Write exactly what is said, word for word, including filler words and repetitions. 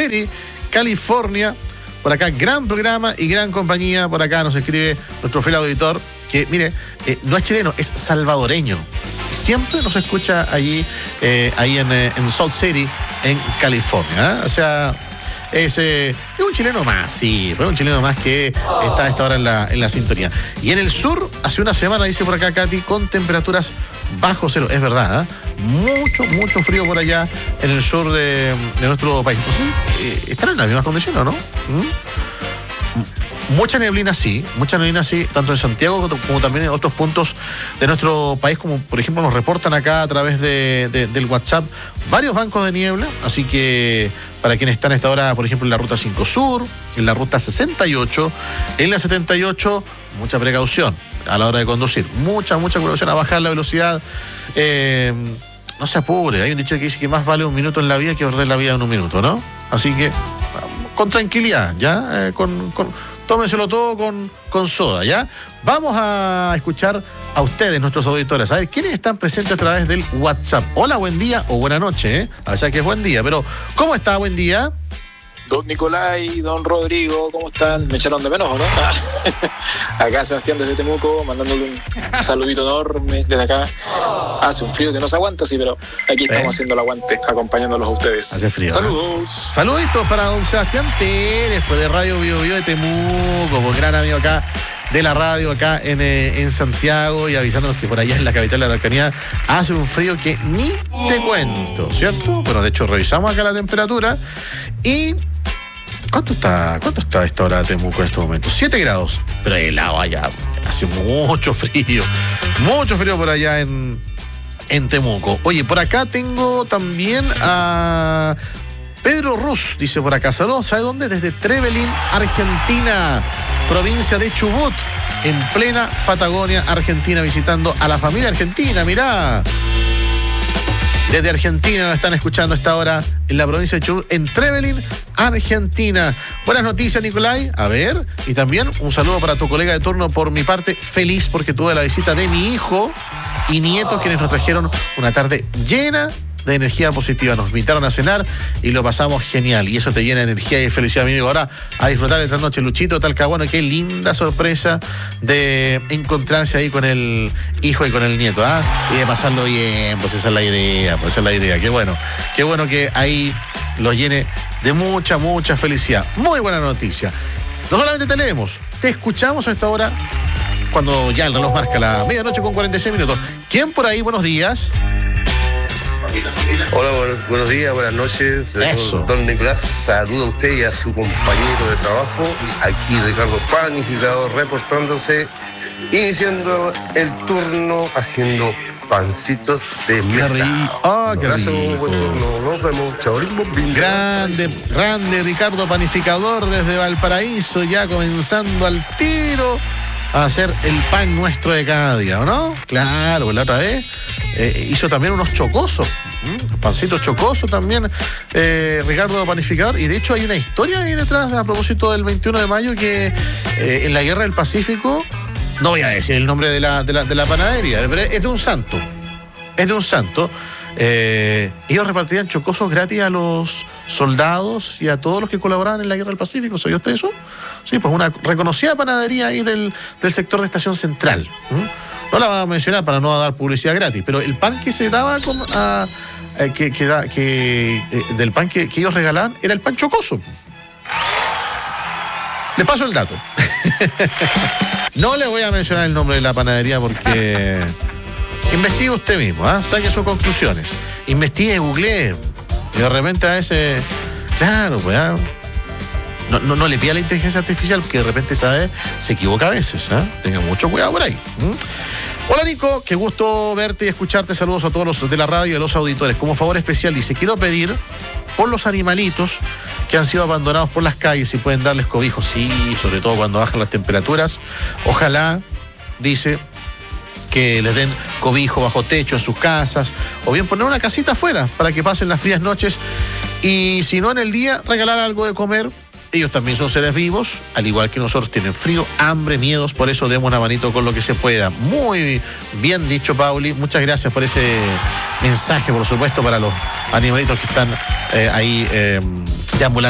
City, California. Por acá, gran programa y gran compañía. Por acá nos escribe nuestro fiel auditor, que, mire, eh, no es chileno, es salvadoreño. Siempre nos escucha allí, eh, ahí en, eh, en Salt City, en California. ¿eh? O sea, es, eh, es un chileno más, sí, es un chileno más que está a esta hora en la, en la sintonía. Y en el sur, hace una semana, dice por acá Katy, con temperaturas bajo cero. Es verdad, ¿eh? Mucho, mucho frío por allá en el sur de, de nuestro país. Pues sí, eh, están en las mismas condiciones, ¿no? ¿Mm? Mucha neblina sí, mucha neblina sí, tanto en Santiago como, como también en otros puntos de nuestro país, como por ejemplo nos reportan acá a través de, de, del WhatsApp varios bancos de niebla, así que para quienes están a esta hora, por ejemplo, en la ruta cinco Sur, en la ruta sesenta y ocho, en la setenta y ocho, mucha precaución a la hora de conducir, mucha, mucha precaución a bajar la velocidad, eh, no se apure, hay un dicho que dice que más vale un minuto en la vida que perder la vida en un minuto, ¿no? Así que con tranquilidad, ¿ya? Eh, con... con tómenselo todo con, con soda, ¿ya? Vamos a escuchar a ustedes, nuestros auditores, a ver quiénes están presentes a través del WhatsApp. Hola, buen día o buena noche, ¿eh? O sea que es buen día, pero ¿cómo está? Buen día. Don Nicolai, don Rodrigo, ¿cómo están? ¿Me echaron de menos o no? Acá Sebastián desde Temuco, mandándole un saludito enorme desde acá. Hace un frío que no se aguanta, sí, pero aquí estamos ¿Eh? haciendo el aguante, acompañándolos a ustedes. Hace frío. Saludos. ¿eh? Saluditos para don Sebastián Pérez, pues de Radio Bio Bio de Temuco, pues gran amigo acá de la radio acá en, eh, en Santiago, y avisándonos que por allá en la capital de la Araucanía hace un frío que ni te cuento, ¿cierto? Bueno, de hecho revisamos acá la temperatura y ¿Cuánto está, cuánto está a esta hora de Temuco en estos momentos? siete grados, pero helado allá, hace mucho frío, mucho frío por allá en, en Temuco. Oye, por acá tengo también a Pedro Ruz, dice por acá, saludos, ¿sabe dónde? Desde Trevelin, Argentina, provincia de Chubut, en plena Patagonia, Argentina, visitando a la familia argentina, mirá. Desde Argentina nos están escuchando a esta hora en la provincia de Chubut, en Trevelin, Argentina. Buenas noticias, Nicolai. A ver, y también un saludo para tu colega de turno por mi parte. Feliz porque tuve la visita de mi hijo y nietos, quienes nos trajeron una tarde llena de energía positiva. Nos invitaron a cenar y lo pasamos genial. Y eso te llena de energía y felicidad, amigo. Ahora a disfrutar de esta noche, Luchito Talcahuano. Qué linda sorpresa de encontrarse ahí con el hijo y con el nieto, ¿ah? Y de pasarlo bien, pues esa es la idea, pues esa es la idea. Qué bueno, qué bueno que ahí lo llene de mucha, mucha felicidad. Muy buena noticia. No solamente te leemos, te escuchamos a esta hora, cuando ya el reloj marca la medianoche con cuarenta y seis minutos. ¿Quién por ahí? Buenos días. Hola, buenos, buenos días, buenas noches. Eso. Don Nicolás, saluda a usted y a su compañero de trabajo. Aquí Ricardo Panificador reportándose, iniciando el turno haciendo pancitos de mesa. Ah, qué abrazo, rico. buen turno. Nos vemos. Chao. Grande, grande Ricardo Panificador desde Valparaíso, ya comenzando al tiro a hacer el pan nuestro de cada día, ¿o no? Claro, la otra vez eh, hizo también unos chocosos, ¿m? pancitos chocosos también, eh, Ricardo Panificador, y de hecho hay una historia ahí detrás a propósito del veintiuno de mayo que eh, en la Guerra del Pacífico, no voy a decir el nombre de la, de la, de la panadería, pero es de un santo, es de un santo. Eh, ellos repartían chocosos gratis a los soldados y a todos los que colaboraban en la Guerra del Pacífico. ¿Sabía usted eso? Sí, pues una reconocida panadería ahí del, del sector de Estación Central. ¿Mm? No la voy a mencionar para no dar publicidad gratis, pero el pan que se daba con, a, a, que, que, da, que eh, del pan que, que ellos regalaban era el pan chocoso. Le paso el dato. No le voy a mencionar el nombre de la panadería porque investigue usted mismo, ¿eh? Saque sus conclusiones. Investigue, googlee. Y de repente a ese... Claro, pues... ¿eh? No, no, no le pida a la inteligencia artificial, porque de repente, ¿sabe? Se equivoca a veces, ¿eh? Tenga mucho cuidado por ahí. ¿Mm? Hola, Nico. Qué gusto verte y escucharte. Saludos a todos los de la radio y a los auditores. Como favor especial, dice, quiero pedir por los animalitos que han sido abandonados por las calles, si pueden darles cobijo. Sí, sobre todo cuando bajan las temperaturas. Ojalá, dice, que les den cobijo bajo techo en sus casas, o bien poner una casita afuera para que pasen las frías noches, y si no en el día, regalar algo de comer. Ellos también son seres vivos, al igual que nosotros, tienen frío, hambre, miedos, por eso demos una manito con lo que se pueda. Muy bien dicho, Pauli, muchas gracias por ese mensaje, por supuesto, para los animalitos que están eh, ahí eh, deambulando